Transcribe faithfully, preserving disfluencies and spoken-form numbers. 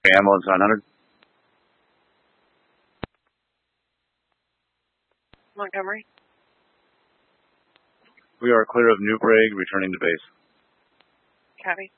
ambulance nine hundred. Montgomery. We are clear of New Prague, returning to base. Copy.